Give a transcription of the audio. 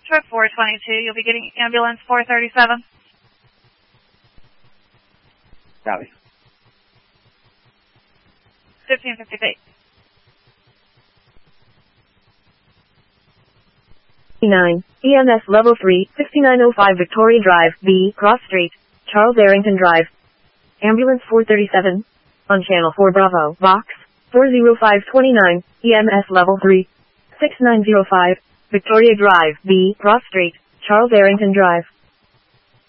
Trip 422, you'll be getting ambulance 437. Copy. 1550 feet. 9. EMS Level 3, 6905 Victoria Drive, B, Cross Street, Charles Arrington Drive. Ambulance 437. On Channel 4 Bravo, Box 40529, EMS Level 3, 6905, Victoria Drive, B, Cross Street, Charles Arrington Drive.